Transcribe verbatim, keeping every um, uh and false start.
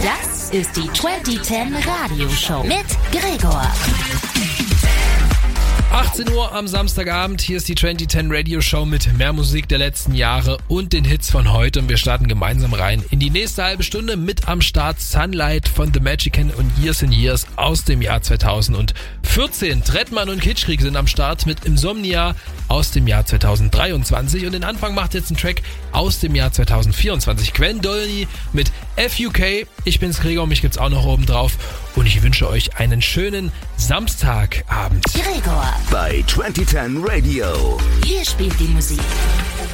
Das ist die zwanzig zehn Radioshow mit Gregor. achtzehn Uhr am Samstagabend, hier ist die zwanzig zehn Radio Show mit mehr Musik der letzten Jahre und den Hits von heute und wir starten gemeinsam rein in die nächste halbe Stunde mit am Start Sunlight von The Magician und Years and Years aus dem Jahr zweitausendvierzehn. Trettmann und Kitschkrieg sind am Start mit Insomnia aus dem Jahr zweitausenddreiundzwanzig und den Anfang macht jetzt ein Track aus dem Jahr zweitausendvierundzwanzig. Gwen Dolny mit F U K. Ich bin's Gregor, mich gibt's auch noch oben drauf und ich wünsche euch einen schönen Samstagabend. Gregor, Bei zwanzig zehn Radio. hier spielt die Musik.